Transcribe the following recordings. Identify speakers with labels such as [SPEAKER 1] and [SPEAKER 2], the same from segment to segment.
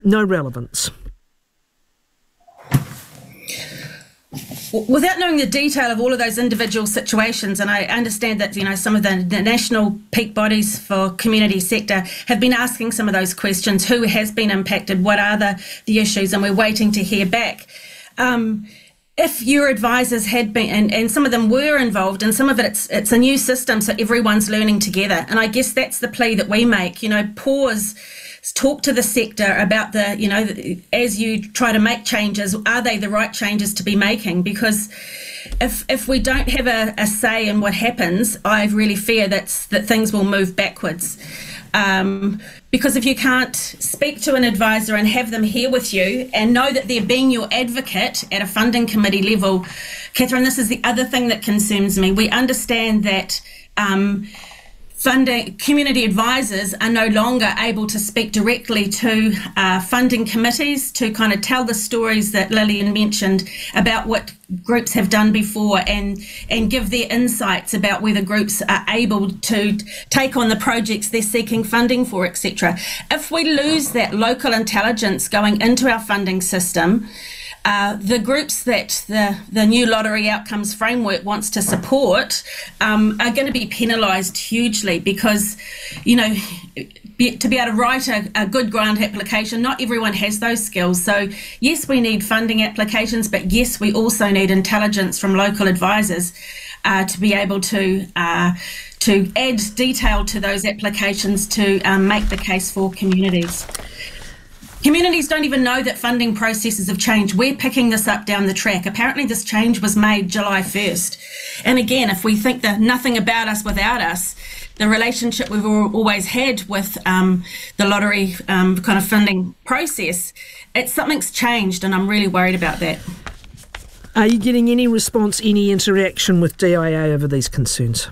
[SPEAKER 1] No relevance.
[SPEAKER 2] Without knowing the detail of all of those individual situations, and I understand that, some of the national peak bodies for community sector have been asking some of those questions. Who has been impacted? What are the issues? And we're waiting to hear back. If your advisors had been, and some of them were involved, and some of it's a new system, so everyone's learning together. And I guess that's the plea that we make. Pause. Talk to the sector about as you try to make changes, are they the right changes to be making? Because if we don't have a say in what happens, I really fear that things will move backwards. Because if you can't speak to an advisor and have them here with you and know that they're being your advocate at a funding committee level, Catherine, this is the other thing that concerns me. We understand that funding community advisors are no longer able to speak directly to funding committees to kind of tell the stories that Lillian mentioned about what groups have done before and give their insights about whether groups are able to take on the projects they're seeking funding for, etc. If we lose that local intelligence going into our funding system, the groups that the new lottery outcomes framework wants to support are going to be penalised hugely because, to be able to write a good grant application, not everyone has those skills. So, yes, we need funding applications, but yes, we also need intelligence from local advisors to be able to add detail to those applications to make the case for communities. Communities don't even know that funding processes have changed. We're picking this up down the track. Apparently this change was made July 1st. And again, if we think that nothing about us without us, the relationship we've always had with the lottery kind of funding process, something's changed, and I'm really worried about that.
[SPEAKER 1] Are you getting any response, any interaction with DIA over these concerns?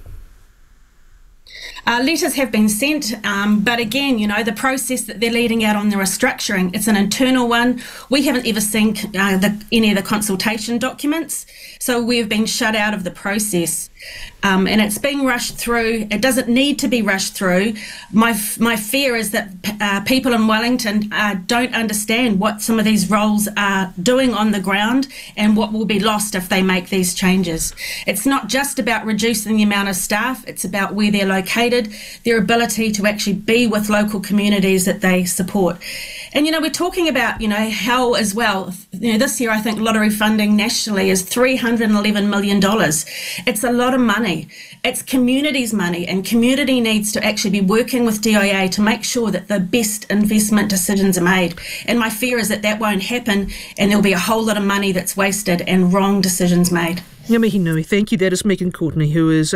[SPEAKER 2] Letters have been sent, but again, the process that they're leading out on the restructuring, it's an internal one. We haven't ever seen any of the consultation documents, so we've been shut out of the process. And it's being rushed through. It doesn't need to be rushed through. My fear is that people in Wellington don't understand what some of these roles are doing on the ground and what will be lost if they make these changes. It's not just about reducing the amount of staff, it's about where they're located, their ability to actually be with local communities that they support. And, we're talking about, how as well, this year I think lottery funding nationally is $311 million. It's a lot of money. It's communities' money, and community needs to actually be working with DIA to make sure that the best investment decisions are made. And my fear is that won't happen, and there'll be a whole lot of money that's wasted and wrong decisions made.
[SPEAKER 1] Ngā mihi nui. Thank you. That is Megan Courtney, who is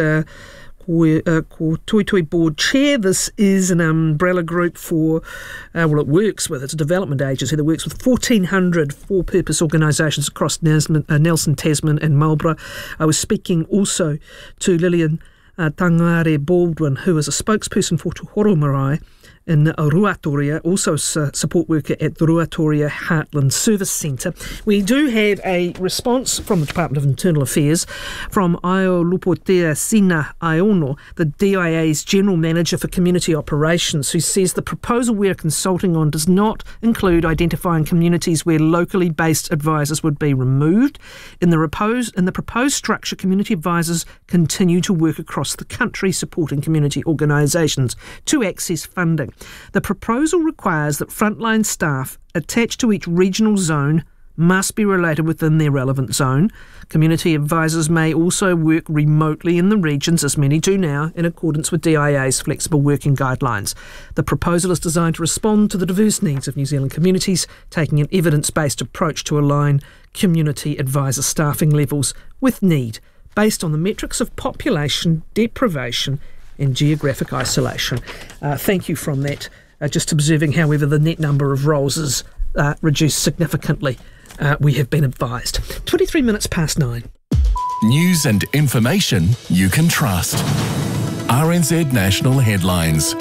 [SPEAKER 1] Ko Toi Toi Board Chair. This is an umbrella group for, it works with, it's a development agency that works with 1,400 for-purpose organisations across Nelson, Tasman and Marlborough. I was speaking also to Lillian Tangare Baldwin, who is a spokesperson for Te Horo Marae in Ruatoria, also a support worker at the Ruatoria Heartland Service Centre. We do have a response from the Department of Internal Affairs from Aio Lupotea Sina Aiono, the DIA's General Manager for Community Operations, who says the proposal we're consulting on does not include identifying communities where locally based advisors would be removed. In the proposed structure, community advisors continue to work across the country supporting community organisations to access funding. The proposal requires that frontline staff attached to each regional zone must be related within their relevant zone. Community advisors may also work remotely in the regions, as many do now, in accordance with DIA's flexible working guidelines. The proposal is designed to respond to the diverse needs of New Zealand communities, taking an evidence-based approach to align community advisor staffing levels with need, based on the metrics of population, deprivation and geographic isolation. Thank you from that. Just observing, however, the net number of roles is reduced significantly, we have been advised. 23 minutes past 9.
[SPEAKER 3] News and information you can trust. RNZ National Headlines.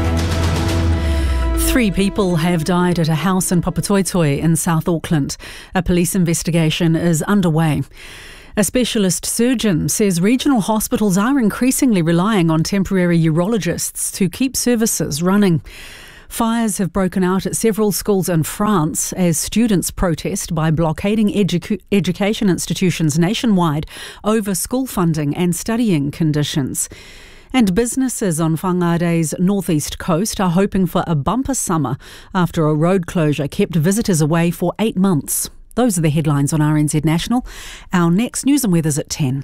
[SPEAKER 4] 3 people have died at a house in Papatoetoe in South Auckland. A police investigation is underway. A specialist surgeon says regional hospitals are increasingly relying on temporary urologists to keep services running. Fires have broken out at several schools in France as students protest by blockading education institutions nationwide over school funding and studying conditions. And businesses on Whangare's northeast coast are hoping for a bumper summer after a road closure kept visitors away for 8 months. Those are the headlines on RNZ National. Our next news and weather's at 10.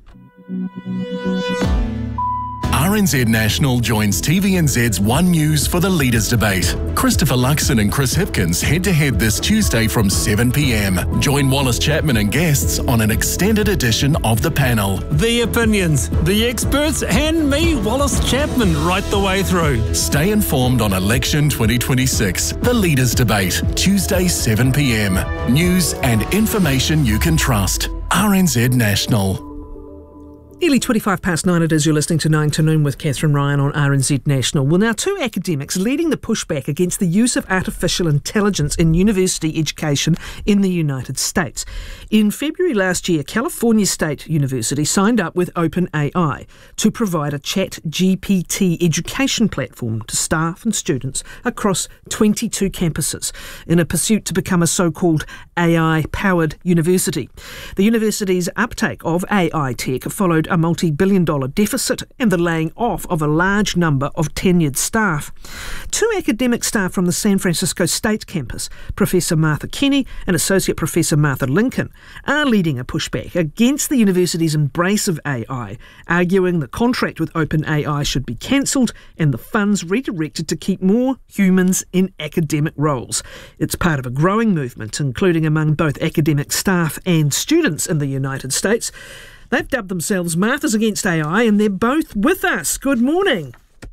[SPEAKER 3] RNZ National joins TVNZ's One News for the Leaders Debate. Christopher Luxon and Chris Hipkins head-to-head this Tuesday from 7 p.m. Join Wallace Chapman and guests on an extended edition of the panel.
[SPEAKER 5] The opinions, the experts, and me, Wallace Chapman, right the way through.
[SPEAKER 3] Stay informed on Election 2026, the Leaders Debate, Tuesday 7 p.m. News and information you can trust. RNZ National.
[SPEAKER 1] Nearly 9:25 it is. You're listening to 9 to Noon with Catherine Ryan on RNZ National. Well, now, two academics leading the pushback against the use of artificial intelligence in university education in the United States. In February last year, California State University signed up with OpenAI to provide a ChatGPT education platform to staff and students across 22 campuses in a pursuit to become a so-called AI-powered university. The university's uptake of AI tech followed a multi-billion-dollar deficit and the laying off of a large number of tenured staff. Two academic staff from the San Francisco State campus, Professor Martha Kenny and Associate Professor Martha Lincoln, are leading a pushback against the university's embrace of AI, arguing the contract with OpenAI should be cancelled and the funds redirected to keep more humans in academic roles. It's part of a growing movement, including among both academic staff and students in the United States. They've dubbed themselves Martha's Against AI, and they're both with us. Good morning.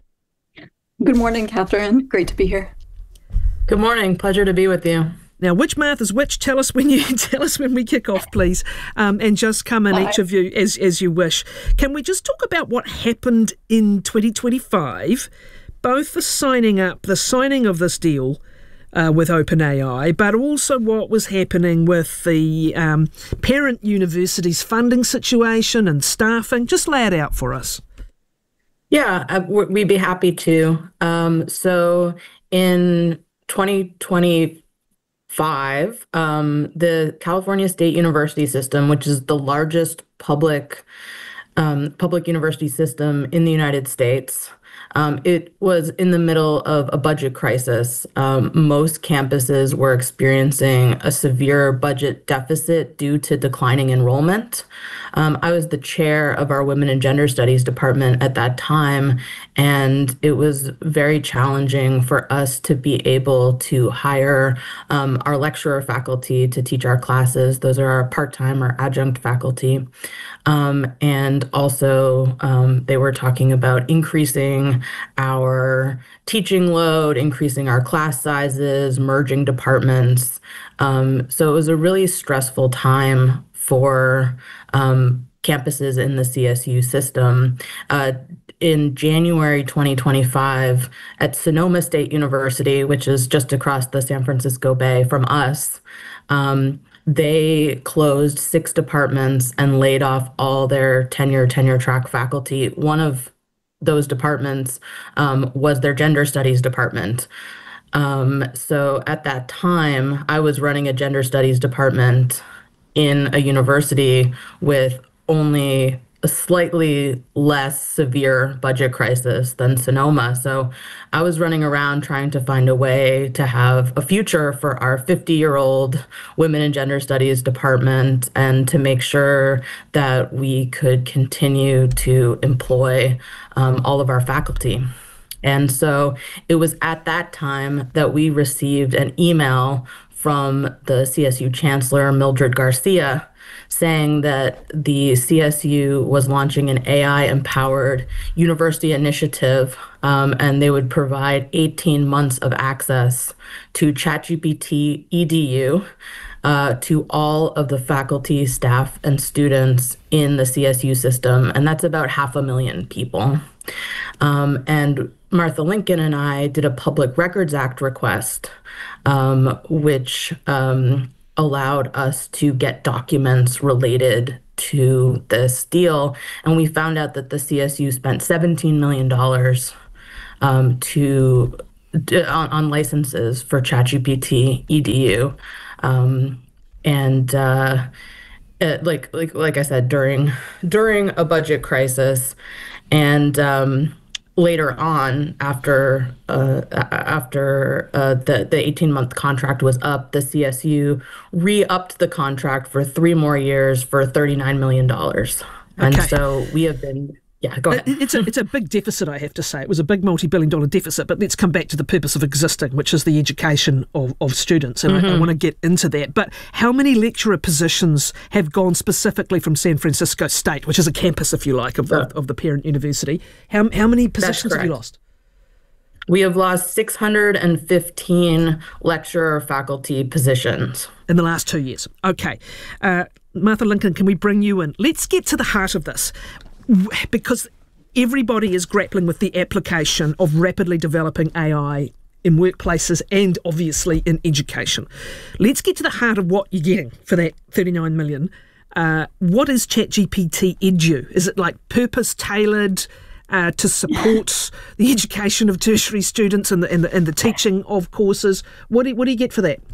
[SPEAKER 6] Good morning, Catherine. Great to be here.
[SPEAKER 7] Good morning. Pleasure to be with you.
[SPEAKER 1] Now, which Martha's which? Tell us when we kick off, please, and just come in each of you as you wish. Can we just talk about what happened in 2025, both the signing of this deal with OpenAI, but also what was happening with the parent university's funding situation and staffing? Just lay it out for us.
[SPEAKER 7] Yeah, we'd be happy to. So in 2025, the California State University system, which is the largest public university system in the United States, it was in the middle of a budget crisis. Most campuses were experiencing a severe budget deficit due to declining enrollment. I was the chair of our Women and Gender Studies department at that time, and it was very challenging for us to be able to hire our lecturer faculty to teach our classes. Those are our part-time or adjunct faculty. And also, they were talking about increasing our teaching load, increasing our class sizes, merging departments. So it was a really stressful time for campuses in the CSU system. In January 2025, at Sonoma State University, which is just across the San Francisco Bay from us, they closed 6 departments and laid off all their tenure track faculty. One of those departments was their gender studies department. So at that time, I was running a gender studies department in a university with only a slightly less severe budget crisis than Sonoma. So I was running around trying to find a way to have a future for our 50-year-old Women and Gender Studies department and to make sure that we could continue to employ all of our faculty. And so it was at that time that we received an email from the CSU Chancellor, Mildred Garcia, saying that the CSU was launching an AI-empowered university initiative, and they would provide 18 months of access to ChatGPT EDU to all of the faculty, staff, and students in the CSU system, and that's about 500,000 people. And Martha Lincoln and I did a Public Records Act request, which allowed us to get documents related to this deal. And we found out that the CSU spent $17 million to on licenses for ChatGPT EDU. And like I said, during a budget crisis, and later on, after the 18-month contract was up, the CSU re-upped the contract for 3 more years for $39 million. And so we have been. Yeah, go ahead.
[SPEAKER 1] It's a big deficit, I have to say. It was a big multi-billion-dollar deficit, but let's come back to the purpose of existing, which is the education of students, and I want to get into that. But how many lecturer positions have gone specifically from San Francisco State, which is a campus, if you like, of the parent university? How many positions have you lost?
[SPEAKER 7] We have lost 615 lecturer faculty positions.
[SPEAKER 1] In the last 2 years. Okay. Martha Lincoln, can we bring you in? Let's get to the heart of this, because everybody is grappling with the application of rapidly developing AI in workplaces and obviously in education. Let's get to the heart of what you're getting for that $39 million. What is ChatGPT Edu? Is it like purpose-tailored to support the education of tertiary students and the teaching of courses? What do you get for that?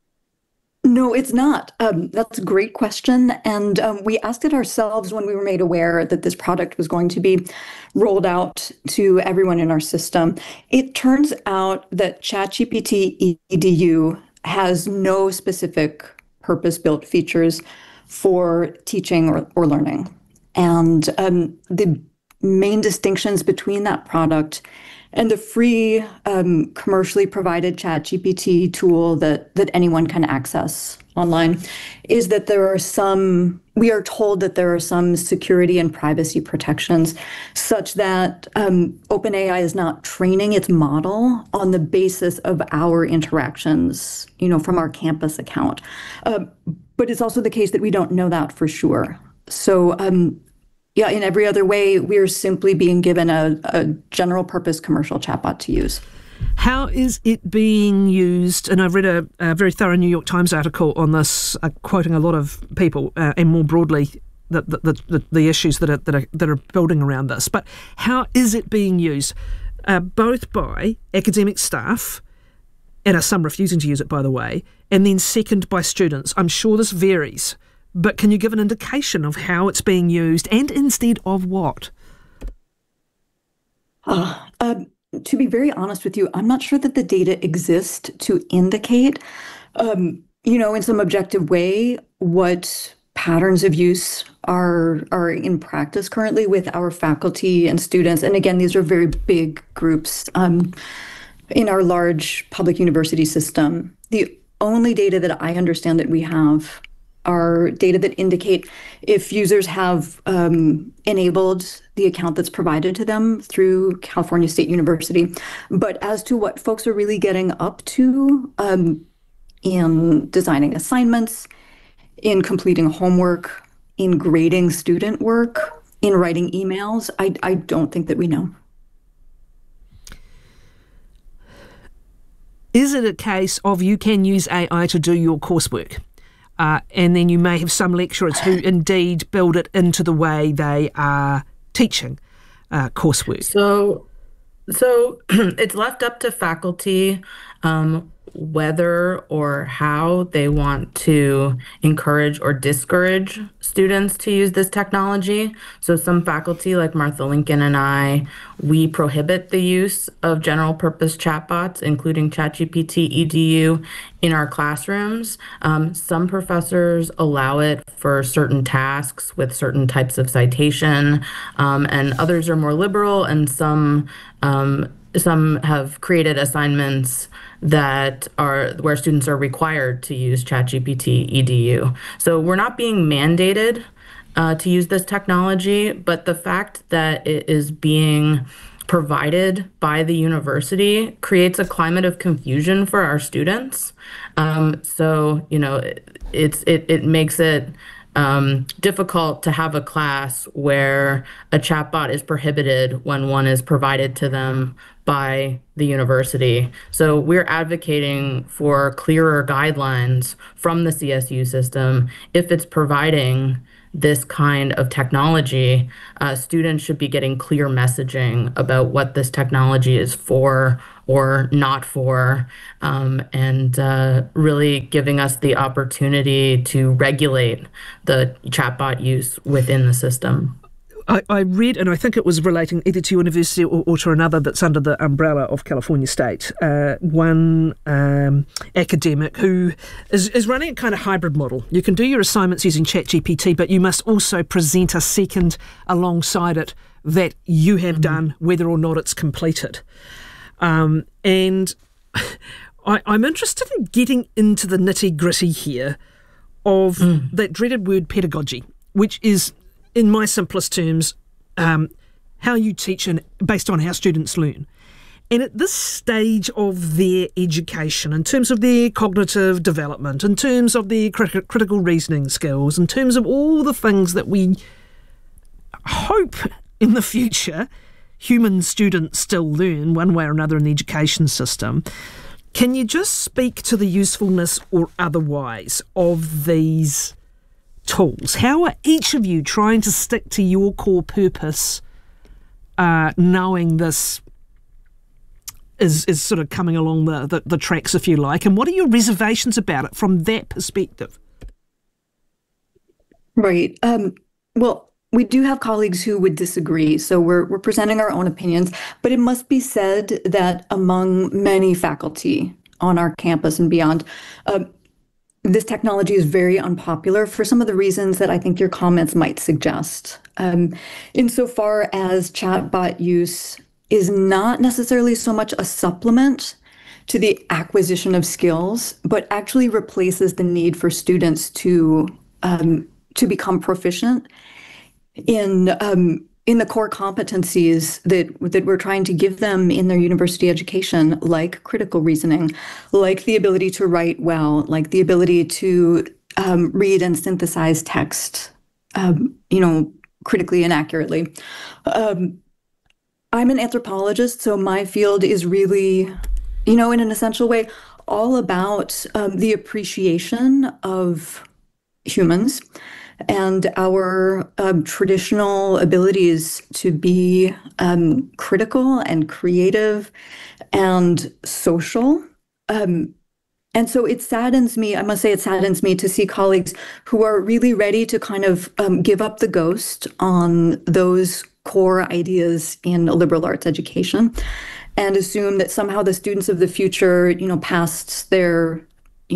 [SPEAKER 6] No, it's not. That's a great question. And we asked it ourselves when we were made aware that this product was going to be rolled out to everyone in our system. It turns out that ChatGPT EDU has no specific purpose-built features for teaching or learning. And the main distinctions between that product and the free commercially provided ChatGPT tool that anyone can access online is that we are told that there are some security and privacy protections such that OpenAI is not training its model on the basis of our interactions, from our campus account. But it's also the case that we don't know that for sure. So in every other way, we're simply being given a general purpose commercial chatbot to use.
[SPEAKER 1] How is it being used? And I've read a very thorough New York Times article on this, quoting a lot of people, and more broadly the issues that are building around this. But how is it being used, both by academic staff, and are some refusing to use it, by the way, and then second by students? I'm sure this varies. But can you give an indication of how it's being used and instead of what?
[SPEAKER 6] To be very honest with you, I'm not sure that the data exists to indicate, in some objective way, what patterns of use are in practice currently with our faculty and students. And again, these are very big groups in our large public university system. The only data that I understand that we have are data that indicate if users have enabled the account that's provided to them through California State University. But as to what folks are really getting up to in designing assignments, in completing homework, in grading student work, in writing emails, I don't think that we know.
[SPEAKER 1] Is it a case of you can use AI to do your coursework? And then you may have some lecturers who indeed build it into the way they are teaching coursework.
[SPEAKER 7] So it's left up to faculty whether or how they want to encourage or discourage students to use this technology. So some faculty, like Martha Lincoln and I, we prohibit the use of general purpose chatbots, including ChatGPT EDU, in our classrooms. Some professors allow it for certain tasks with certain types of citation, and others are more liberal, and some have created assignments that are where students are required to use ChatGPT EDU. So we're not being mandated to use this technology, but the fact that it is being provided by the university creates a climate of confusion for our students. It makes it difficult to have a class where a chatbot is prohibited when one is provided to them by the university. So we're advocating for clearer guidelines from the CSU system. If it's providing this kind of technology, students should be getting clear messaging about what this technology is for or not for, and really giving us the opportunity to regulate the chatbot use within the system.
[SPEAKER 1] I read, and I think it was relating either to university or to another that's under the umbrella of California State, one academic who is running a kind of hybrid model. You can do your assignments using ChatGPT, but you must also present a second alongside it that you have done, whether or not it's completed. And I'm interested in getting into the nitty-gritty here of that dreaded word pedagogy, which is, in my simplest terms, how you teach and based on how students learn. And at this stage of their education, in terms of their cognitive development, in terms of their critical reasoning skills, in terms of all the things that we hope in the future human students still learn one way or another in the education system, can you just speak to the usefulness or otherwise of these tools? How are each of you trying to stick to your core purpose, knowing this is sort of coming along the tracks, if you like, and what are your reservations about it from that perspective?
[SPEAKER 6] Right. Well, we do have colleagues who would disagree, so we're presenting our own opinions, but it must be said that among many faculty on our campus and beyond, this technology is very unpopular for some of the reasons that I think your comments might suggest. Insofar as chatbot use is not necessarily so much a supplement to the acquisition of skills, but actually replaces the need for students to become proficient in the core competencies that we're trying to give them in their university education, like critical reasoning, like the ability to write well, like the ability to read and synthesize text, critically and accurately. I'm an anthropologist, so my field is really, in an essential way, all about the appreciation of humans and our traditional abilities to be critical and creative and social. And so it saddens me, I must say it saddens me to see colleagues who are really ready to kind of give up the ghost on those core ideas in a liberal arts education and assume that somehow the students of the future, past their,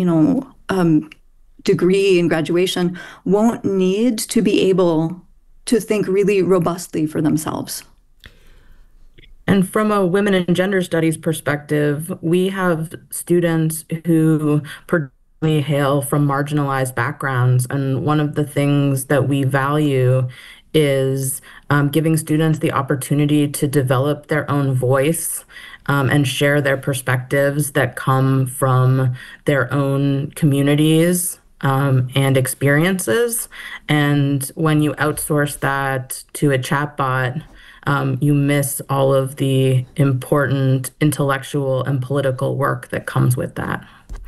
[SPEAKER 6] degree and graduation, won't need to be able to think really robustly for themselves.
[SPEAKER 7] And from a women and gender studies perspective, we have students who predominantly hail from marginalized backgrounds. And one of the things that we value is giving students the opportunity to develop their own voice and share their perspectives that come from their own communities and experiences. And when you outsource that to a chatbot, you miss all of the important intellectual and political work that comes with that.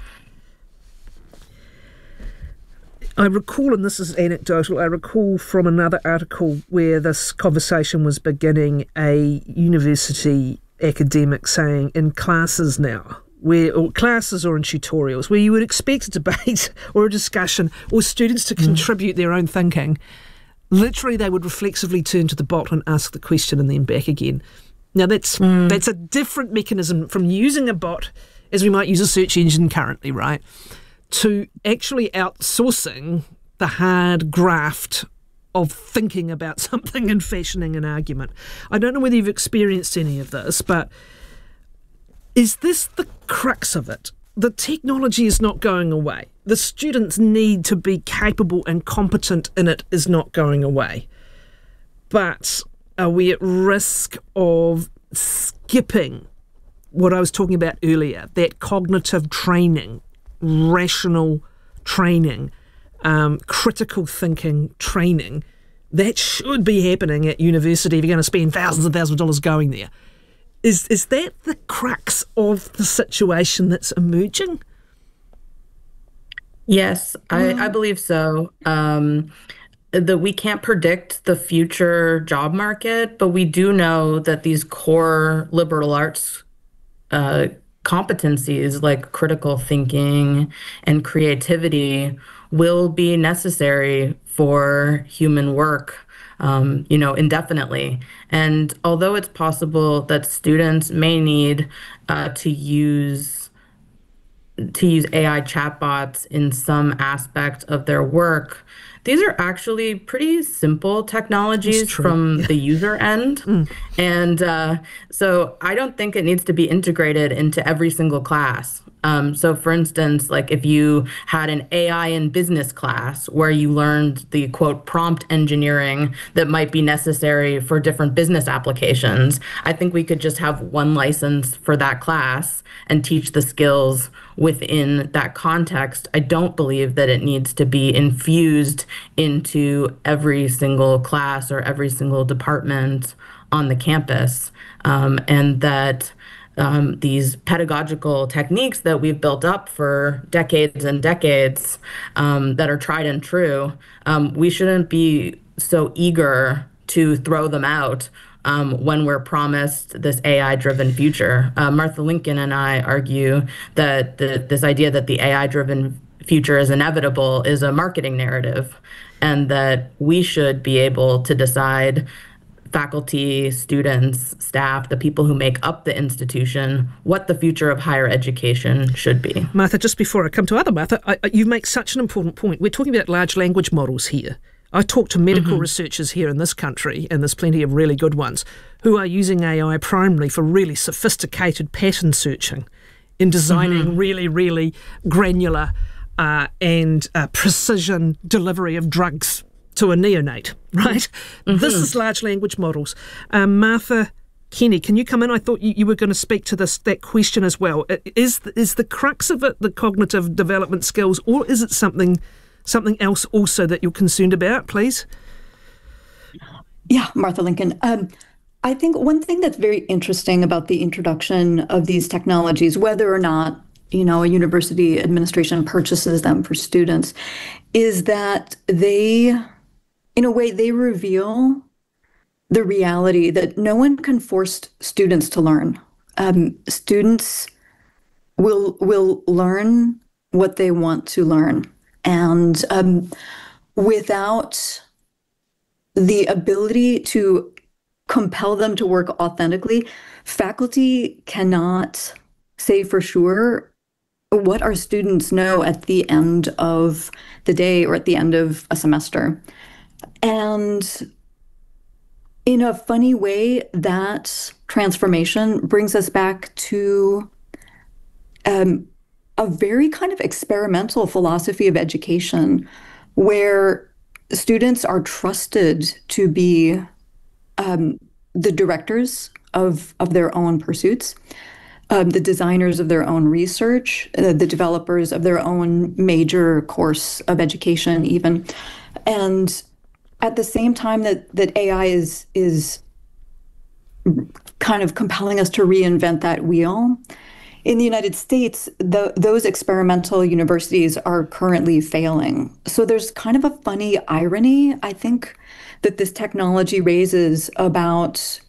[SPEAKER 1] I recall, and this is anecdotal, I recall from another article where this conversation was beginning, a university academic saying in classes now, or classes or in tutorials, where you would expect a debate or a discussion or students to contribute their own thinking, literally they would reflexively turn to the bot and ask the question and then back again. Now that's a different mechanism from using a bot as we might use a search engine currently, right, to actually outsourcing the hard graft of thinking about something and fashioning an argument. I don't know whether you've experienced any of this, but is this the crux of it? The technology is not going away. The students' need to be capable and competent in it is not going away. But are we at risk of skipping what I was talking about earlier, that cognitive training, rational training, critical thinking training that should be happening at university if you're going to spend thousands and thousands of dollars going there? Is that the crux of the situation that's emerging?
[SPEAKER 7] Yes, I believe so. That we can't predict the future job market, but we do know that these core liberal arts competencies like critical thinking and creativity will be necessary for human work, indefinitely. And although it's possible that students may need to use AI chatbots in some aspect of their work, these are actually pretty simple technologies from the user end. And so I don't think it needs to be integrated into every single class. So for instance, like if you had an AI in business class where you learned the quote prompt engineering that might be necessary for different business applications, I think we could just have one license for that class and teach the skills within that context. I don't believe that it needs to be infused into every single class or every single department on the campus, and that these pedagogical techniques that we've built up for decades and decades that are tried and true, we shouldn't be so eager to throw them out when we're promised this AI-driven future. Martha Lincoln and I argue that this idea that the AI-driven future is inevitable is a marketing narrative, and that we should be able to decide, faculty, students, staff, the people who make up the institution, what the future of higher education should be.
[SPEAKER 1] Martha, just before I come to other Martha, you make such an important point. We're talking about large language models here. I talk to medical researchers here in this country, and there's plenty of really good ones, who are using AI primarily for really sophisticated pattern searching in designing really, really granular and precision delivery of drugs to a neonate, right? This is large language models. Martha Kenny, can you come in? I thought you were going to speak to that question as well. Is the crux of it the cognitive development skills, or is it something else also that you're concerned about, please?
[SPEAKER 6] Yeah, Martha Lincoln. I think one thing that's very interesting about the introduction of these technologies, whether or not a university administration purchases them for students, is that they, in a way, they reveal the reality that no one can force students to learn. Students will learn what they want to learn. And without the ability to compel them to work authentically, faculty cannot say for sure what our students know at the end of the day or at the end of a semester. And in a funny way, that transformation brings us back to a very kind of experimental philosophy of education where students are trusted to be the directors of their own pursuits, the designers of their own research, the developers of their own major course of education even. And at the same time that AI is kind of compelling us to reinvent that wheel, in the United States, those experimental universities are currently failing. So there's kind of a funny irony, I think, that this technology raises about,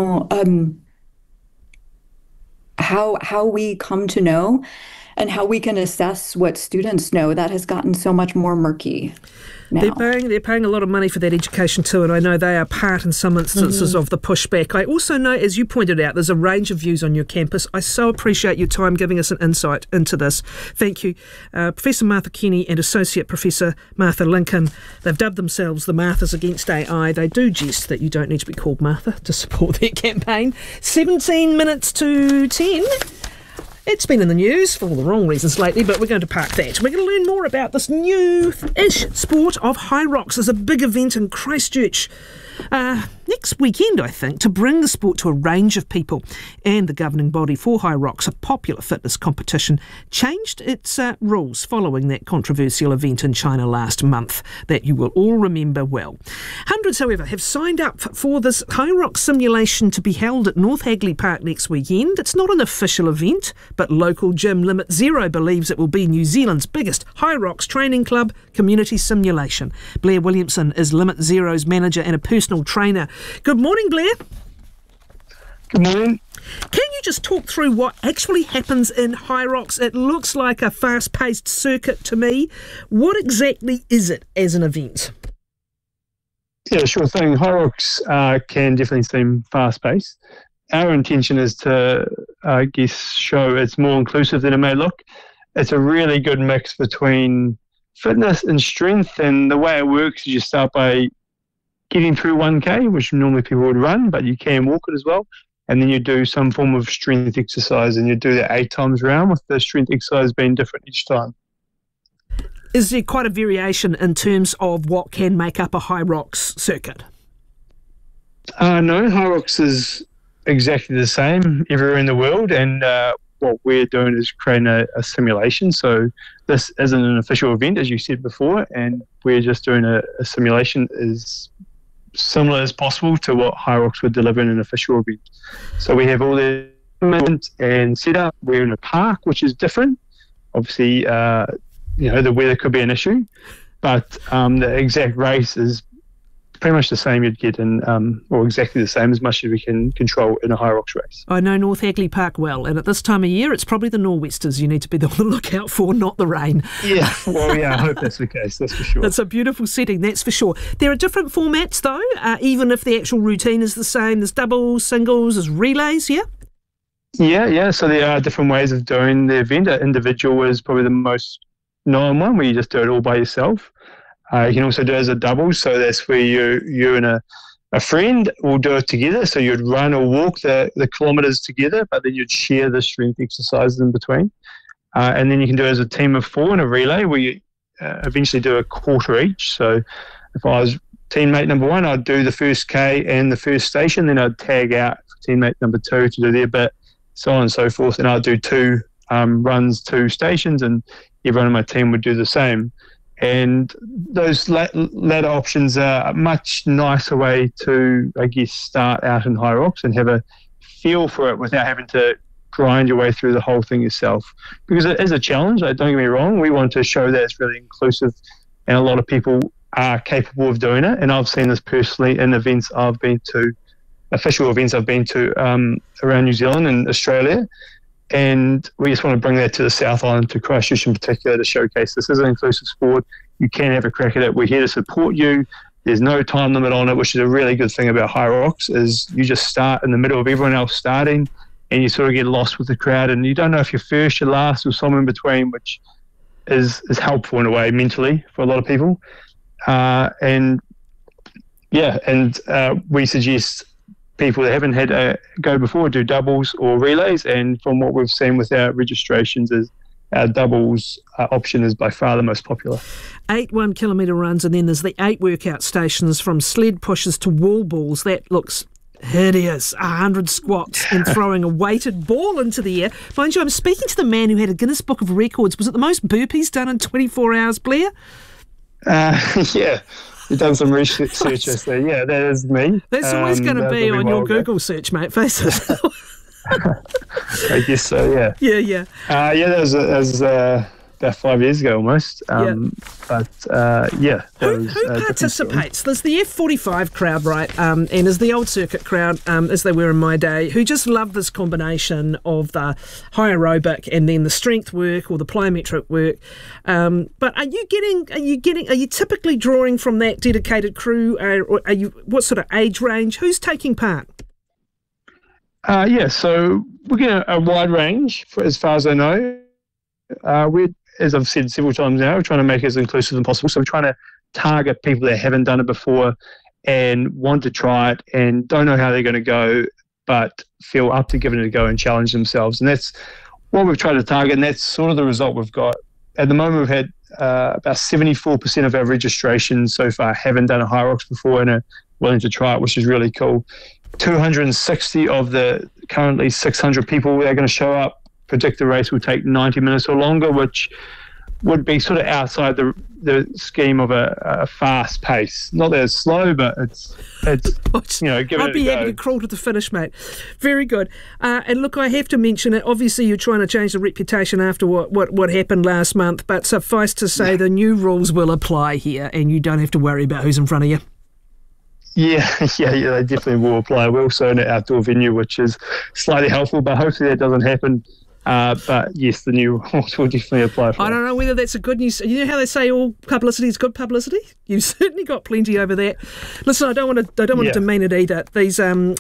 [SPEAKER 6] how we come to know and how we can assess what students know. That has gotten so much more murky now.
[SPEAKER 1] They're paying a lot of money for that education too, and I know they are part in some instances of the pushback. I also know, as you pointed out, there's a range of views on your campus. I so appreciate your time giving us an insight into this. Thank you. Professor Martha Kenny and Associate Professor Martha Lincoln, they've dubbed themselves the Marthas Against AI. They do jest that you don't need to be called Martha to support their campaign. 17 minutes to 10. It's been in the news for all the wrong reasons lately, but we're going to park that. We're going to learn more about this new-ish sport of high rocks. There's a big event in Christchurch next weekend, I think, to bring the sport to a range of people. And the governing body for High Rocks, a popular fitness competition, changed its rules following that controversial event in China last month that you will all remember well. Hundreds, however, have signed up for this High Rocks simulation to be held at North Hagley Park next weekend. It's not an official event, but local gym Limit Zero believes it will be New Zealand's biggest High Rocks training club community simulation. Blair Williamson is Limit Zero's manager and a personal trainer. Good morning, Blair.
[SPEAKER 8] Good morning.
[SPEAKER 1] Can you just talk through what actually happens in Hyrox? It looks like a fast-paced circuit to me. What exactly is it as an event?
[SPEAKER 8] Yeah, sure thing. Hyrox can definitely seem fast-paced. Our intention is to, show it's more inclusive than it may look. It's a really good mix between fitness and strength, and the way it works is you start by getting through 1K, which normally people would run, but you can walk it as well. And then you do some form of strength exercise, and you do that 8 times around, with the strength exercise being different each time.
[SPEAKER 1] Is there quite a variation in terms of what can make up a Hyrox circuit?
[SPEAKER 8] No, Hyrox is exactly the same everywhere in the world, and what we're doing is creating a simulation. So this isn't an official event, as you said before, and we're just doing a simulation as similar as possible to what Hyrox would deliver in an official event. So we have all the equipment and setup. We're in a park, which is different. Obviously, the weather could be an issue, but the exact race is pretty much the same you'd get in, or exactly the same, as much as we can control in a Hyrox race.
[SPEAKER 1] I know North Hagley Park well, and at this time of year, it's probably the nor'westers you need to be on the lookout for, not the rain.
[SPEAKER 8] Yeah, well, yeah, I hope that's the case, that's for sure.
[SPEAKER 1] It's a beautiful setting, that's for sure. There are different formats, though, even if the actual routine is the same. There's doubles, singles, there's relays, yeah?
[SPEAKER 8] Yeah, so there are different ways of doing the event. An individual is probably the most known one, where you just do it all by yourself. You can also do it as a double, so that's where you and a friend will do it together. So you'd run or walk the kilometres together, but then you'd share the strength exercises in between. And then you can do it as a team of 4 in a relay, where you eventually do a quarter each. So if I was teammate number 1, I'd do the first K and the first station, then I'd tag out for teammate number 2 to do their bit, so on and so forth. And I'd do 2 runs, 2 stations, and everyone in my team would do the same. And those latter options are a much nicer way to, start out in Hyrox and have a feel for it without having to grind your way through the whole thing yourself. Because it is a challenge, don't get me wrong. We want to show that it's really inclusive, and a lot of people are capable of doing it. And I've seen this personally in events I've been to, official events I've been to around New Zealand and Australia. And we just want to bring that to the South Island, to Christchurch in particular, to showcase this is an inclusive sport. You can have a crack at it. We're here to support you. There's no time limit on it, which is a really good thing about Hyrox, is you just start in the middle of everyone else starting, and you sort of get lost with the crowd, and you don't know if you're first, you're last, or somewhere in between, which is helpful in a way mentally for a lot of people. We suggest people that haven't had a go before do doubles or relays, and from what we've seen with our registrations is our doubles option is by far the most popular.
[SPEAKER 1] 8 1-kilometre runs, and then there's the 8 workout stations, from sled pushes to wall balls. That looks hideous. 100 squats and throwing a weighted ball into the air. Mind you, I'm speaking to the man who had a Guinness Book of Records. Was it the most burpees done in 24 hours, Blair?
[SPEAKER 8] Yeah. You've done some research there. Yeah, that is me.
[SPEAKER 1] That's always going to be on your Google search, mate. Face it.
[SPEAKER 8] I guess so, yeah.
[SPEAKER 1] Yeah.
[SPEAKER 8] That was about 5 years ago almost. Who
[SPEAKER 1] participates? There's the F45 crowd, right? And there's the old circuit crowd, as they were in my day, who just love this combination of the high aerobic and then the strength work or the plyometric work. But are you typically drawing from that dedicated crew? Or are you, what sort of age range? Who's taking part?
[SPEAKER 8] So we get a wide range, as far as I know. We're, as I've said several times now, we're trying to make it as inclusive as possible. So we're trying to target people that haven't done it before and want to try it and don't know how they're going to go, but feel up to giving it a go and challenge themselves. And that's what we've tried to target, and that's sort of the result we've got. At the moment, we've had about 74% of our registrations so far haven't done a Hyrox before and are willing to try it, which is really cool. 260 of the currently 600 people that are going to show up predict the race will take 90 minutes or longer, which would be sort of outside the scheme of a fast pace. Not that it's slow, but it's give it a go.
[SPEAKER 1] I'd be happy to crawl to the finish, mate. Very good. And look, I have to mention it. Obviously, you're trying to change the reputation after what happened last month, but suffice to say the new rules will apply here, and you don't have to worry about who's in front of you.
[SPEAKER 8] Yeah, they definitely will apply. We're also in an outdoor venue, which is slightly helpful, but hopefully that doesn't happen. But yes, the new rules will definitely apply for
[SPEAKER 1] I don't know whether that's a good news. You know how they say all publicity is good publicity? You've certainly got plenty over that. Listen, I don't want to demean it either. These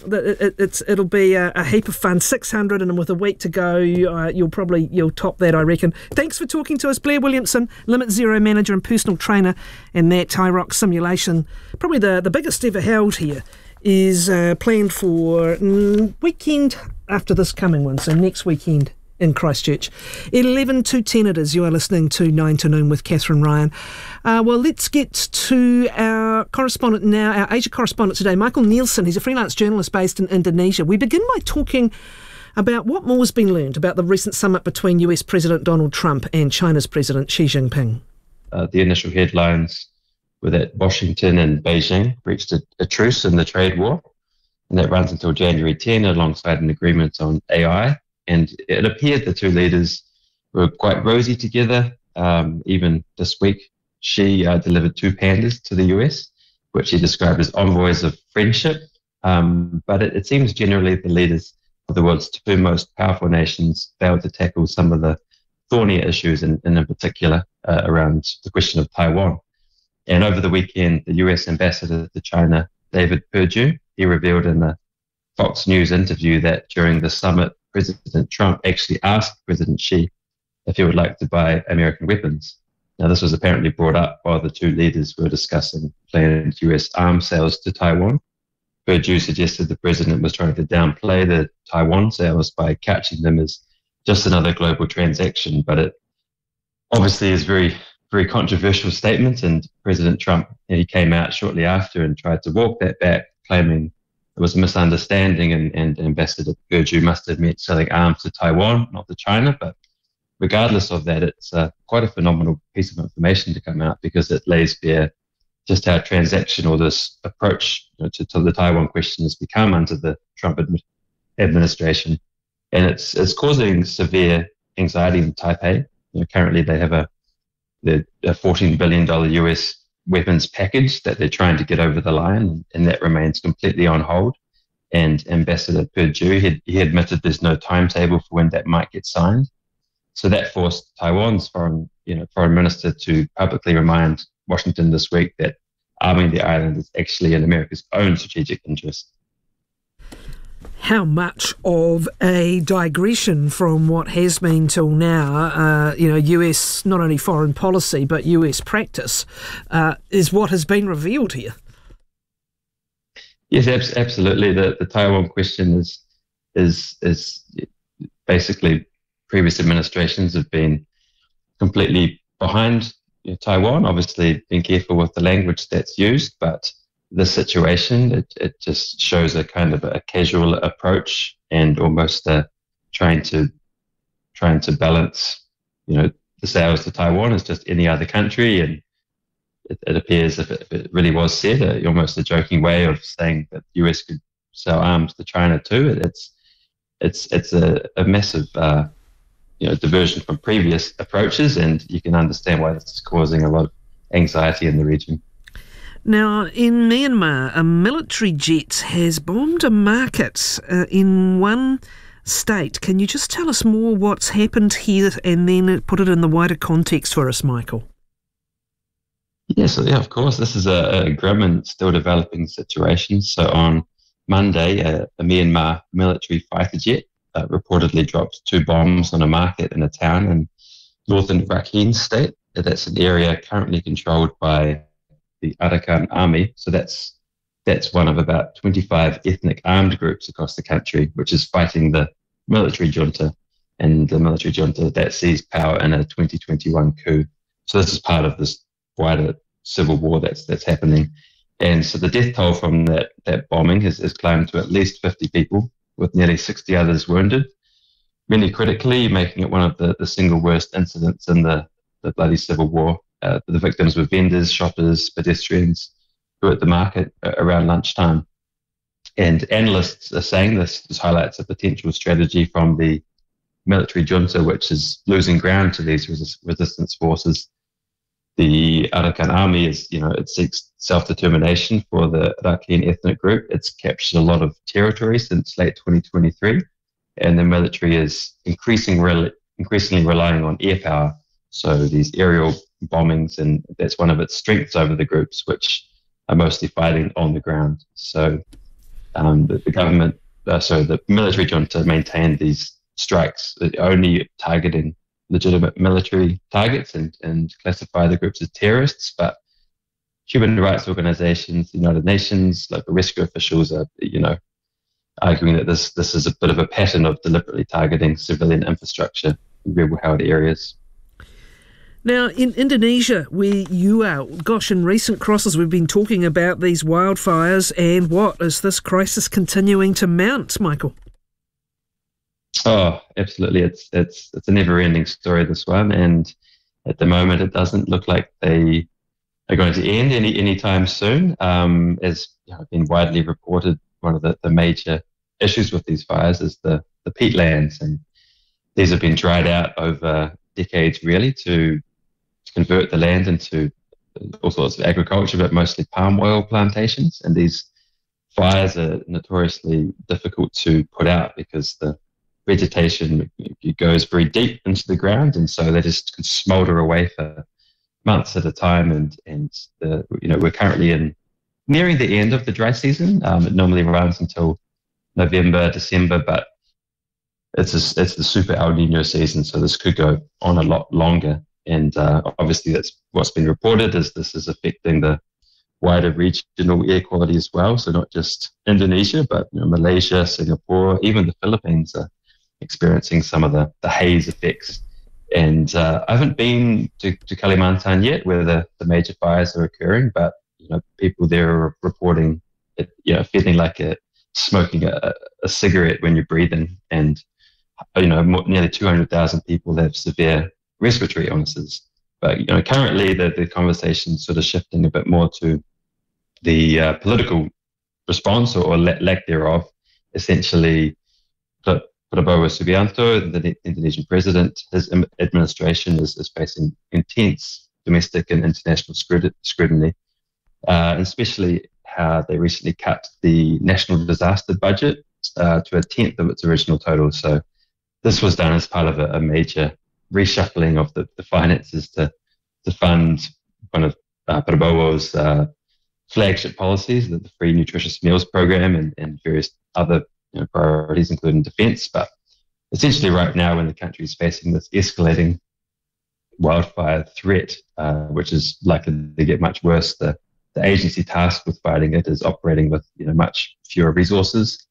[SPEAKER 1] it'll be a heap of fun. 600, and with a week to go, you'll top that, I reckon. Thanks for talking to us, Blair Williamson, Limit Zero manager and personal trainer, and that TIROC simulation, probably the biggest ever held here, is planned for weekend after this coming one, so next weekend in Christchurch. 11 to 10 it is. You are listening to 9 to Noon with Catherine Ryan. Well, let's get to our correspondent now, our Asia correspondent today, Michael Nielsen. He's a freelance journalist based in Indonesia. We begin by talking about what more has been learned about the recent summit between US President Donald Trump and China's President Xi Jinping.
[SPEAKER 9] The initial headlines were that Washington and Beijing reached a truce in the trade war, and that runs until January 10 alongside an agreement on AI. And it appeared the two leaders were quite rosy together. Even this week, Xi delivered 2 pandas to the US, which he described as envoys of friendship. But it seems generally the leaders of the world's 2 most powerful nations failed to tackle some of the thornier issues, and in particular around the question of Taiwan. And over the weekend, the US ambassador to China, David Perdue, he revealed in a Fox News interview that during the summit, President Trump actually asked President Xi if he would like to buy American weapons. Now, this was apparently brought up while the two leaders were discussing planned US arms sales to Taiwan. Perdue suggested the president was trying to downplay the Taiwan sales by couching them as just another global transaction, but it obviously is very, very controversial statement, and President Trump, he came out shortly after and tried to walk that back, claiming it was a misunderstanding, and Ambassador Perdue must have meant selling arms to Taiwan, not to China. But regardless of that, it's quite a phenomenal piece of information to come out, because it lays bare just how transactional this approach to the Taiwan question has become under the Trump administration. And it's causing severe anxiety in Taipei. Currently they have a $14 billion US weapons package that they're trying to get over the line, and that remains completely on hold. And Ambassador Perdue, he admitted there's no timetable for when that might get signed. So that forced Taiwan's foreign minister to publicly remind Washington this week that arming the island is actually in America's own strategic interest.
[SPEAKER 1] How much of a digression from what has been till now, US, not only foreign policy, but US practice, is what has been revealed here?
[SPEAKER 9] Yes, absolutely. The Taiwan question is basically previous administrations have been completely behind Taiwan, obviously being careful with the language that's used, but this situation, it just shows a kind of a casual approach, and almost trying to balance, the sales to Taiwan as just any other country. And it appears if it really was said, almost a joking way of saying that the US could sell arms to China too. It's a massive diversion from previous approaches, and you can understand why this is causing a lot of anxiety in the region.
[SPEAKER 1] Now, in Myanmar, a military jet has bombed a market in one state. Can you just tell us more what's happened here and then put it in the wider context for us, Michael?
[SPEAKER 9] Yes, of course. This is a grim and still developing situation. So on Monday, a Myanmar military fighter jet reportedly dropped 2 bombs on a market in a town in northern Rakhine state. That's an area currently controlled by the Arakan Army. So that's one of about 25 ethnic armed groups across the country, which is fighting the military junta, and the military junta that seized power in a 2021 coup. So this is part of this wider civil war that's happening. And so the death toll from that bombing has climbed to at least 50 people, with nearly 60 others wounded, many critically, making it one of the single worst incidents in the bloody civil war. The victims were vendors, shoppers, pedestrians who were at the market around lunchtime. And analysts are saying this highlights a potential strategy from the military junta, which is losing ground to these resistance forces. The Arakan Army it seeks self-determination for the Rakhine ethnic group. It's captured a lot of territory since late 2023, and the military is increasingly relying on air power. So these aerial bombings, and that's one of its strengths over the groups, which are mostly fighting on the ground. So the military junta maintain these strikes, only targeting legitimate military targets and classify the groups as terrorists. But human rights organizations, the United Nations, local rescue officials are, arguing that this is a bit of a pattern of deliberately targeting civilian infrastructure in rebel-held areas.
[SPEAKER 1] Now, in Indonesia, where you are, in recent crosses we've been talking about these wildfires, and what is this crisis continuing to mount, Michael?
[SPEAKER 9] Oh, absolutely. It's a never-ending story, this one, and at the moment it doesn't look like they are going to end anytime soon. As been widely reported, one of the major issues with these fires is the peatlands, and these have been dried out over decades, really, to convert the land into all sorts of agriculture, but mostly palm oil plantations. And these fires are notoriously difficult to put out because the vegetation goes very deep into the ground, and so they just can smolder away for months at a time. And we're currently nearing the end of the dry season. It normally runs until November, December, but it's the super El Nino season, so this could go on a lot longer. And obviously that's what's been reported, is this is affecting the wider regional air quality as well. So not just Indonesia, but Malaysia, Singapore, even the Philippines are experiencing some of the haze effects. And I haven't been to Kalimantan yet, where the major fires are occurring, but people there are reporting it, feeling like smoking a cigarette when you're breathing. And nearly 200,000 people have severe respiratory illnesses. But currently the conversation is sort of shifting a bit more to the political response or lack thereof. Essentially, Prabowo Subianto, the Indonesian president, his administration is facing intense domestic and international scrutiny, especially how they recently cut the national disaster budget to a tenth of its original total. So this was done as part of a major reshuffling of the finances to fund one of Prabowo's flagship policies, the Free Nutritious Meals Program, and various other priorities, including defence. But essentially right now, when the country is facing this escalating wildfire threat, which is likely to get much worse, the agency tasked with fighting it is operating with much fewer resources.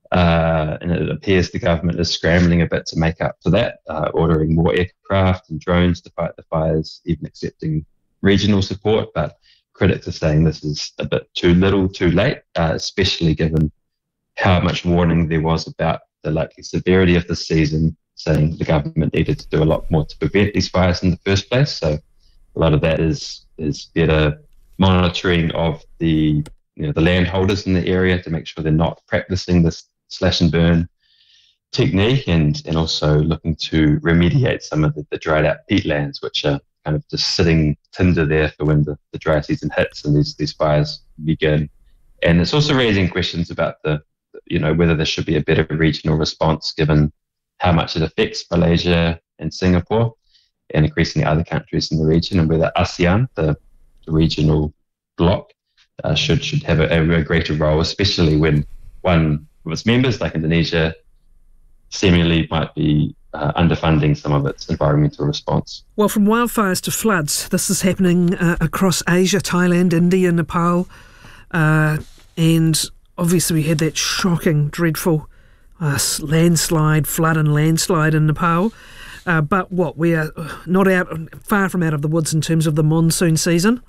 [SPEAKER 9] And it appears the government is scrambling a bit to make up for that, ordering more aircraft and drones to fight the fires, even accepting regional support. But critics are saying this is a bit too little, too late, especially given how much warning there was about the likely severity of the season, saying the government needed to do a lot more to prevent these fires in the first place. So a lot of that is better monitoring of the landholders in the area to make sure they're not practicing this slash and burn technique, and also looking to remediate some of the dried out peatlands, which are kind of just sitting tinder there for when the dry season hits and these fires begin. And it's also raising questions about whether there should be a better regional response given how much it affects Malaysia and Singapore and increasingly other countries in the region, and whether ASEAN, the regional bloc, should have a greater role, especially when one of its members, like Indonesia, seemingly might be underfunding some of its environmental response.
[SPEAKER 1] Well, from wildfires to floods, this is happening across Asia, Thailand, India, Nepal, and obviously we had that shocking, dreadful flood and landslide in Nepal. But we are not far from out of the woods in terms of the monsoon season.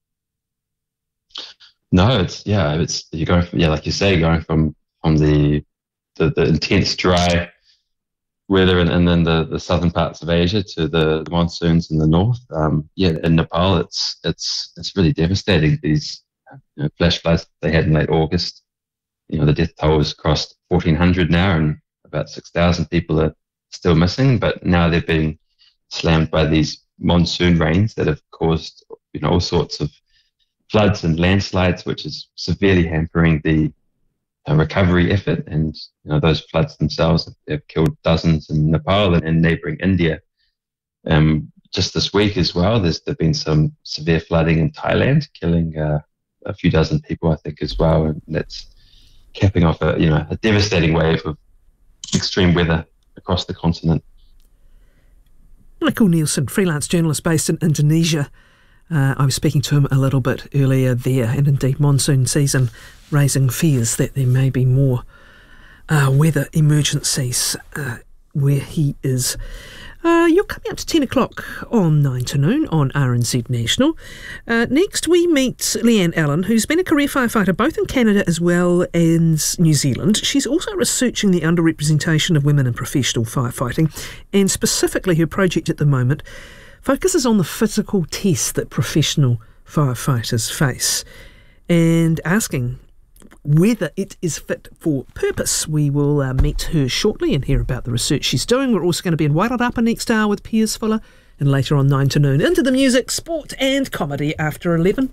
[SPEAKER 9] No, you're going from, like you say, going from the intense dry weather and then the southern parts of Asia to the monsoons in the north. In Nepal, it's really devastating. These flash floods they had in late August. The death toll has crossed 1,400 now, and about 6,000 people are still missing. But now they're being slammed by these monsoon rains that have caused all sorts of floods and landslides, which is severely hampering the recovery effort. And those floods themselves have killed dozens in Nepal and neighboring India. Just this week as well, there's been some severe flooding in Thailand, killing a few dozen people, I think, as well. And that's capping off a devastating wave of extreme weather across the continent.
[SPEAKER 1] Michael Nielsen, freelance journalist based in Indonesia. I was speaking to him a little bit earlier there, and indeed monsoon season raising fears that there may be more weather emergencies where he is. You're coming up to 10 o'clock on 9 to noon on RNZ National. Next we meet Leanne Allen, who's been a career firefighter both in Canada as well as New Zealand. She's also researching the underrepresentation of women in professional firefighting, and specifically her project at the moment focuses on the physical tests that professional firefighters face and asking whether it is fit for purpose. We will meet her shortly and hear about the research she's doing. We're also going to be in Wairarapa next hour with Piers Fuller, and later on 9 to noon into the music, sport and comedy after 11.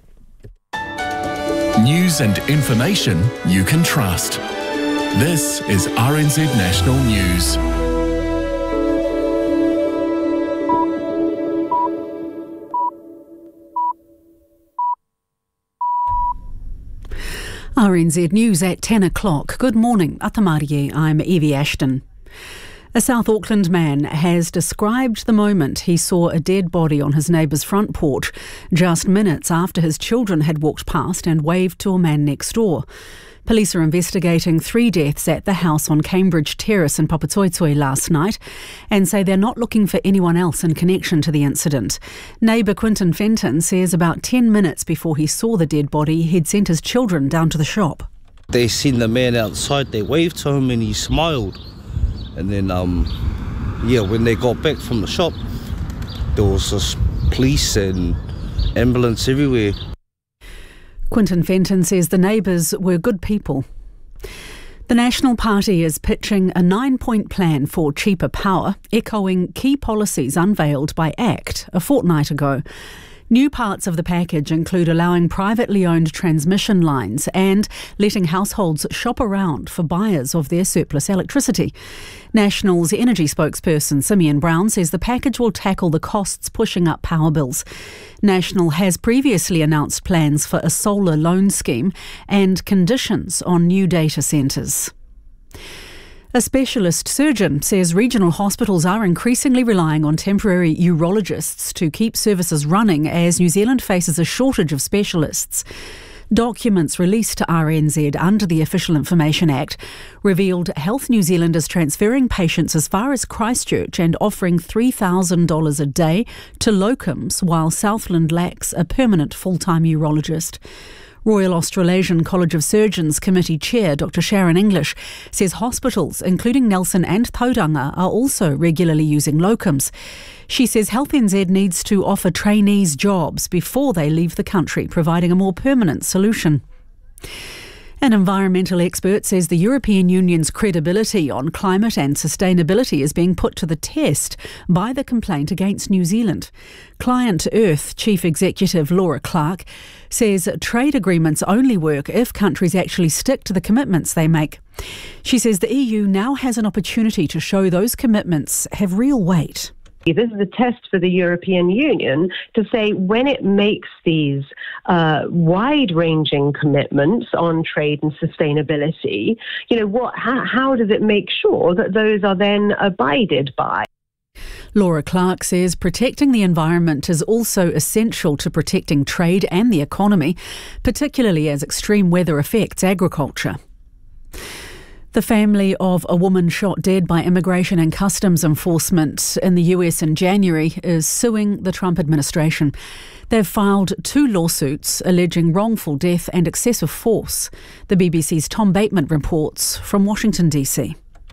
[SPEAKER 3] News and information you can trust. This is RNZ National News.
[SPEAKER 4] RNZ News at 10 o'clock. Good morning. Atamarie, I'm Evie Ashton. A South Auckland man has described the moment he saw a dead body on his neighbour's front porch just minutes after his children had walked past and waved to a man next door. Police are investigating 3 deaths at the house on Cambridge Terrace in Papatoetoe last night and say they're not looking for anyone else in connection to the incident. Neighbour Quinton Fenton says about 10 minutes before he saw the dead body, he'd sent his children down to the shop.
[SPEAKER 10] They seen the man outside, they waved to him and he smiled. And then, when they got back from the shop, there was just police and ambulance everywhere.
[SPEAKER 4] Quinton Fenton says the neighbours were good people. The National Party is pitching a 9-point plan for cheaper power, echoing key policies unveiled by ACT a fortnight ago. New parts of the package include allowing privately owned transmission lines and letting households shop around for buyers of their surplus electricity. National's energy spokesperson Simeon Brown says the package will tackle the costs pushing up power bills. National has previously announced plans for a solar loan scheme and conditions on new data centres. A specialist surgeon says regional hospitals are increasingly relying on temporary urologists to keep services running as New Zealand faces a shortage of specialists. Documents released to RNZ under the Official Information Act revealed Health New Zealand is transferring patients as far as Christchurch and offering $3,000 a day to locums, while Southland lacks a permanent full-time urologist. Royal Australasian College of Surgeons Committee Chair Dr Sharon English says hospitals, including Nelson and Tauranga, are also regularly using locums. She says Health NZ needs to offer trainees jobs before they leave the country, providing a more permanent solution. An environmental expert says the European Union's credibility on climate and sustainability is being put to the test by the complaint against New Zealand. Client Earth Chief Executive Laura Clark says trade agreements only work if countries actually stick to the commitments they make. She says the EU now has an opportunity to show those commitments have real weight.
[SPEAKER 11] This is a test for the European Union to say when it makes these wide-ranging commitments on trade and sustainability, how does it make sure that those are then abided by?
[SPEAKER 4] Laura Clark says protecting the environment is also essential to protecting trade and the economy, particularly as extreme weather affects agriculture. The family of a woman shot dead by Immigration and Customs Enforcement in the US in January is suing the Trump administration. They've filed 2 lawsuits alleging wrongful death and excessive force. The BBC's Tom Bateman reports from Washington, D.C.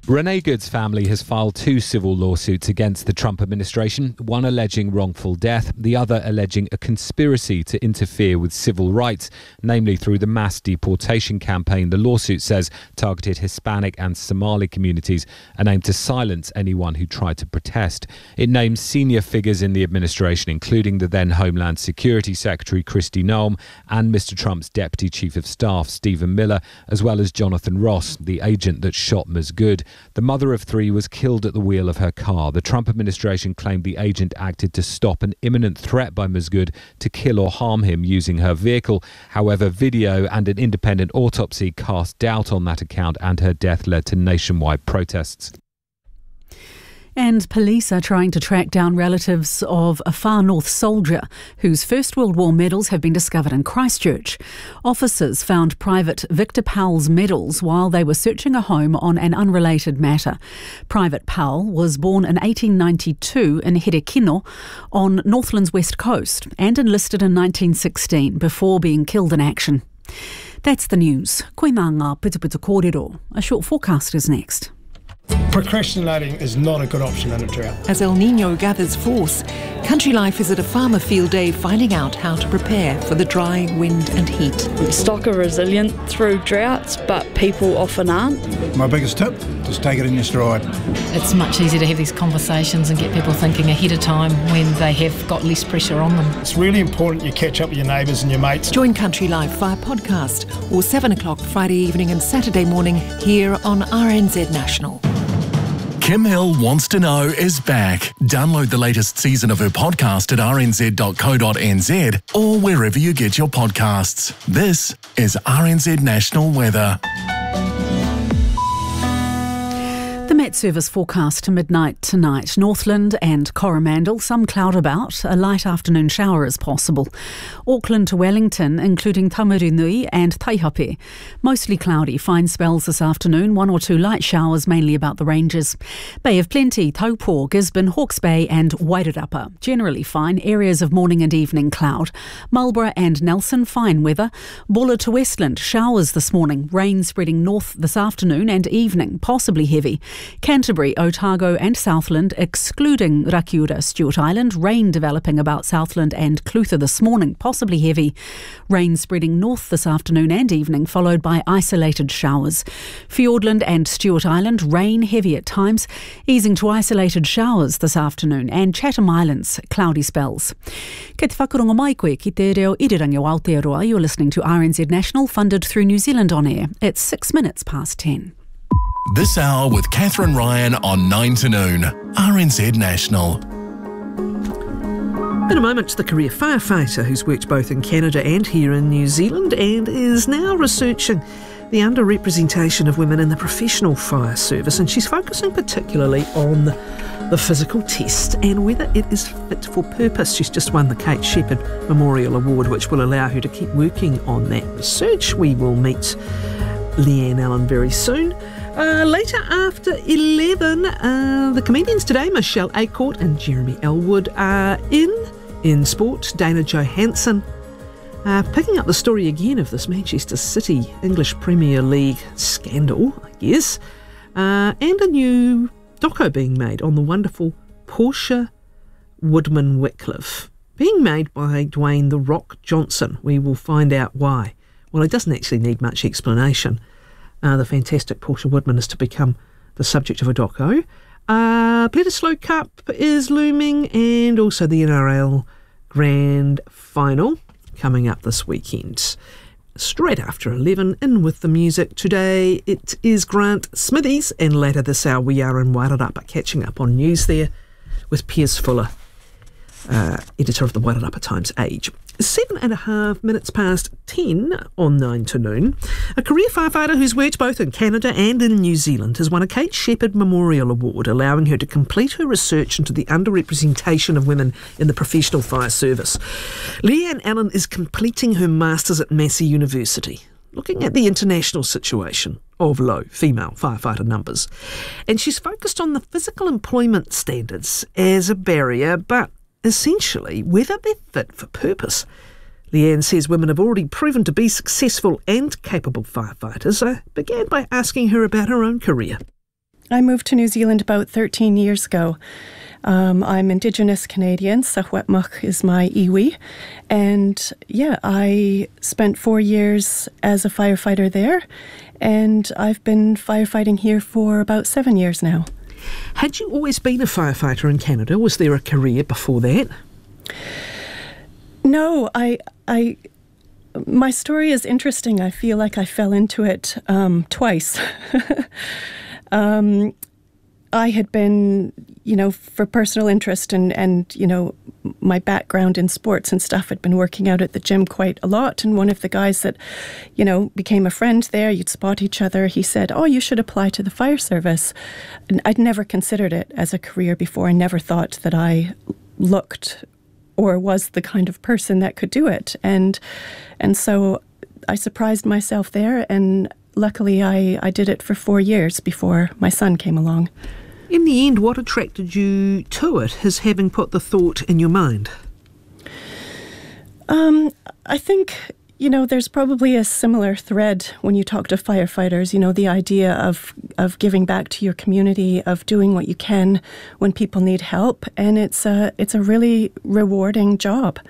[SPEAKER 12] Renee Good's family has filed 2 civil lawsuits against the Trump administration, one alleging wrongful death, the other alleging a conspiracy to interfere with civil rights, namely through the mass deportation campaign the lawsuit says targeted Hispanic and Somali communities and aimed to silence anyone who tried to protest. It names senior figures in the administration, including the then Homeland Security Secretary Kristi Noem and Mr. Trump's Deputy Chief of Staff Stephen Miller, as well as Jonathan Ross, the agent that shot Ms. Good. The mother of 3 was killed at the wheel of her car. The Trump administration claimed the agent acted to stop an imminent threat by Ms. Good to kill or harm him using her vehicle. However, video and an independent autopsy cast doubt on that account, and her death led to nationwide protests.
[SPEAKER 4] And police are trying to track down relatives of a Far North soldier whose First World War medals have been discovered in Christchurch. Officers found Private Victor Powell's medals while they were searching a home on an unrelated matter. Private Powell was born in 1892 in Herekino on Northland's west coast and enlisted in 1916 before being killed in action. That's the news. Koe mā ngā pitupitu kōrero. A short forecast is next.
[SPEAKER 13] Procrastinating is not a good option in a drought.
[SPEAKER 14] As El Nino gathers force, Country Life is at a farmer field day finding out how to prepare for the dry wind and heat.
[SPEAKER 15] Stock are resilient through droughts, but people often aren't.
[SPEAKER 13] My biggest tip, just take it in your stride.
[SPEAKER 16] It's much easier to have these conversations and get people thinking ahead of time when they have got less pressure on them.
[SPEAKER 13] It's really important you catch up with your neighbours and your mates.
[SPEAKER 14] Join Country Life via podcast or 7 o'clock Friday evening and Saturday morning here on RNZ National.
[SPEAKER 3] Kim Hill Wants to Know is back. Download the latest season of her podcast at rnz.co.nz or wherever you get your podcasts. This is RNZ National Weather.
[SPEAKER 4] The Met Service forecast to midnight tonight. Northland and Coromandel, some cloud about. A light afternoon shower is possible. Auckland to Wellington, including Taumarunui and Taihape. Mostly cloudy, fine spells this afternoon. 1 or 2 light showers, mainly about the ranges. Bay of Plenty, Taupo, Gisborne, Hawke's Bay and Wairarapa. Generally fine. Areas of morning and evening cloud. Marlborough and Nelson, fine weather. Bulla to Westland, showers this morning. Rain spreading north this afternoon and evening, possibly heavy. Canterbury, Otago and Southland, excluding Rakiura, Stewart Island. Rain developing about Southland and Clutha this morning, possibly heavy. Rain spreading north this afternoon and evening, followed by isolated showers. Fiordland and Stewart Island, rain heavy at times, easing to isolated showers this afternoon. And Chatham Islands, cloudy spells. Kei te whakarongo mai koe ki te reo irirangi o Aotearoa. You're listening to RNZ National, funded through New Zealand On Air. It's 6 minutes past 10.
[SPEAKER 3] This hour with Catherine Ryan on 9 to noon. RNZ National.
[SPEAKER 1] In a moment, the career firefighter who's worked both in Canada and here in New Zealand and is now researching the underrepresentation of women in the professional fire service, and she's focusing particularly on the physical test and whether it is fit for purpose. She's just won the Kate Shepherd Memorial Award, which will allow her to keep working on that research. We will meet Leanne Allen very soon. Later after 11, the comedians today, Michelle Acorn and Jeremy Elwood, are in sport. Dana Johansson picking up the story again of this Manchester City English Premier League scandal, I guess, and a new doco being made on the wonderful Portia Woodman-Wycliffe, being made by Dwayne "The Rock" Johnson. We will find out why. Well, it doesn't actually need much explanation. The fantastic Portia Woodman is to become the subject of a doco. Bledisloe Cup is looming, and also the NRL Grand Final coming up this weekend. Straight after 11, in with the music. Today it is Grant Smithies, and later this hour we are in Wairarapa, catching up on news there with Piers Fuller, editor of the Wairarapa Times Age. 7.5 minutes past 10 on 9 to noon. A career firefighter who's worked both in Canada and in New Zealand has won a Kate Shepherd Memorial Award, allowing her to complete her research into the underrepresentation of women in the professional fire service. Leanne Allen is completing her Masters at Massey University, looking at the international situation of low female firefighter numbers. And she's focused on the physical employment standards as a barrier, but essentially whether they're fit for purpose. Leanne says women have already proven to be successful and capable firefighters. I began by asking her about her own career.
[SPEAKER 17] I moved to New Zealand about 13 years ago. I'm Indigenous Canadian, Sahuatmuk is my iwi, and I spent 4 years as a firefighter there, and I've been firefighting here for about 7 years now.
[SPEAKER 1] Had you always been a firefighter in Canada? Was there a career before that?
[SPEAKER 17] No, my story is interesting. I feel like I fell into it twice. I had been, for personal interest and my background in sports and stuff, had been working out at the gym quite a lot. And one of the guys that, became a friend there, you'd spot each other, he said, "Oh, you should apply to the fire service." And I'd never considered it as a career before. I never thought that I looked or was the kind of person that could do it. And so I surprised myself there, and luckily I did it for 4 years before my son came along.
[SPEAKER 1] In the end, what attracted you to it, as having put the thought in your mind?
[SPEAKER 17] I think, there's probably a similar thread when you talk to firefighters, the idea of giving back to your community, of doing what you can when people need help. And it's a really rewarding job.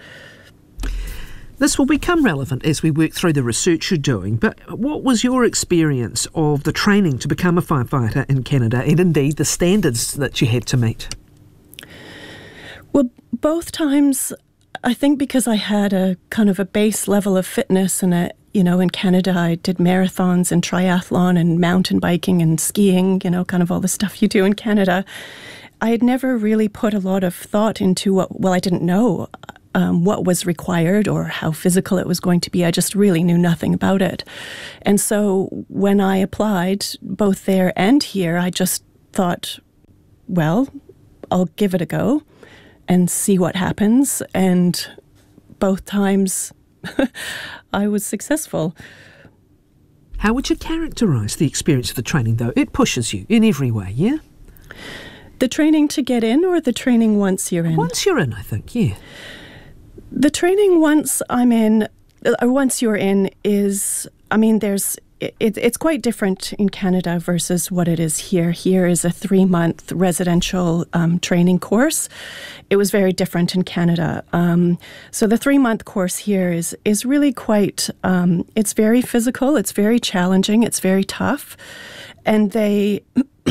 [SPEAKER 1] This will become relevant as we work through the research you're doing, but what was your experience of the training to become a firefighter in Canada, and indeed the standards that you had to meet?
[SPEAKER 17] Well, both times, I think because I had a kind of a base level of fitness, and in Canada I did marathons and triathlon and mountain biking and skiing, kind of all the stuff you do in Canada. I had never really put a lot of thought into I didn't know what was required or how physical it was going to be. I just really knew nothing about it. And so when I applied, both there and here, I just thought, well, I'll give it a go and see what happens. And both times I was successful.
[SPEAKER 1] How would you characterise the experience of the training, though? It pushes you in every way, yeah?
[SPEAKER 17] The training to get in, or the training once you're in?
[SPEAKER 1] Once you're in, I think, yeah.
[SPEAKER 17] The training once you're in is, it's quite different in Canada versus what it is here. Here is a 3-month residential training course. It was very different in Canada. So the 3-month course here is really quite, it's very physical, it's very challenging, it's very tough. And they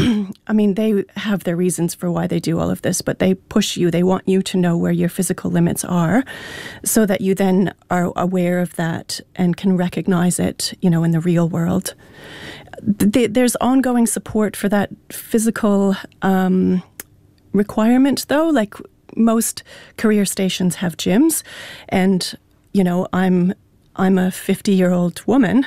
[SPEAKER 17] have their reasons for why they do all of this, but they push you. They want you to know where your physical limits are so that you then are aware of that and can recognize it, in the real world. There's ongoing support for that physical requirement, though. Like most career stations have gyms, and, I'm a 50-year-old woman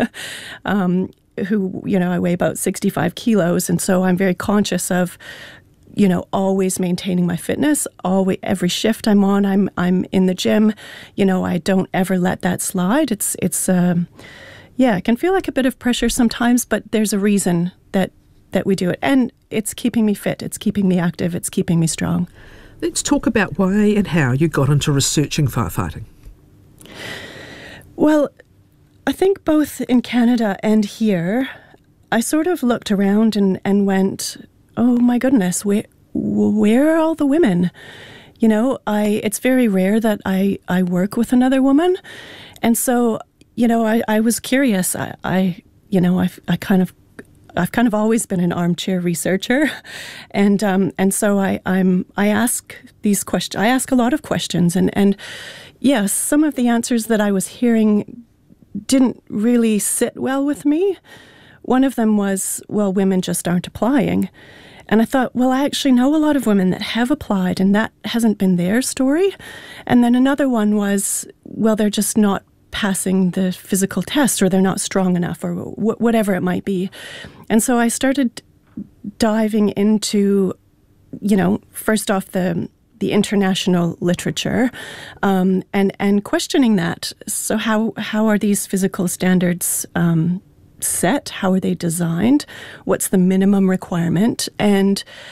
[SPEAKER 17] who, I weigh about 65 kilos. And so I'm very conscious of, always maintaining my fitness. Every shift I'm on, I'm in the gym. I don't ever let that slide. It can feel like a bit of pressure sometimes, but there's a reason that we do it. And it's keeping me fit. It's keeping me active. It's keeping me strong.
[SPEAKER 1] Let's talk about why and how you got into researching firefighting.
[SPEAKER 17] Well, I think both in Canada and here, I sort of looked around and went, oh my goodness, where are all the women? It's very rare that I work with another woman. And so, I was curious. I've kind of always been an armchair researcher. And so I ask these questions. I ask a lot of questions. And yes, some of the answers that I was hearing didn't really sit well with me. One of them was, well, women just aren't applying. And I thought, well, I actually know a lot of women that have applied, and that hasn't been their story. And then another one was, well, they're just not passing the physical test, or they're not strong enough, or whatever it might be. And so I started diving into, first off the international literature, and questioning that. So how are these physical standards set? How are they designed? What's the minimum requirement? And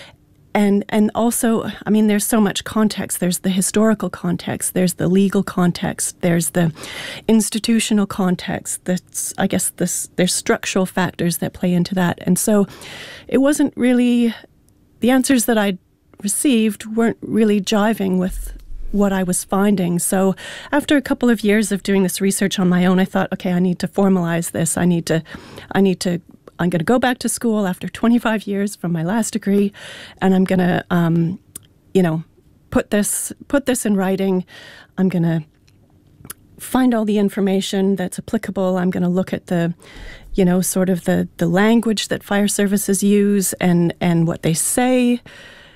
[SPEAKER 17] And also, I mean, there's so much context. There's the historical context. There's the legal context. There's the institutional context. There's structural factors that play into that. And so it wasn't really, the answers that I received weren't really jiving with what I was finding. So after a couple of years of doing this research on my own, I thought, okay, I need to formalize this. I'm going to go back to school after 25 years from my last degree, and I'm going to, put this in writing. I'm going to find all the information that's applicable. I'm going to look at the language that fire services use and what they say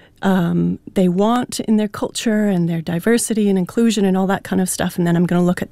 [SPEAKER 17] they want in their culture and their diversity and inclusion and all that kind of stuff. And then I'm going to look at